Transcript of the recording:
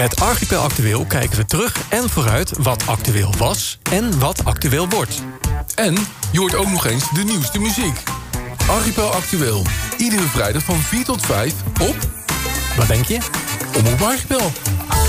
Met Archipel Actueel kijken we terug en vooruit wat actueel was en wat actueel wordt. En je hoort ook nog eens de nieuwste muziek. Archipel Actueel. Iedere vrijdag van 4 tot 5 op... Wat denk je? Omroep Archipel.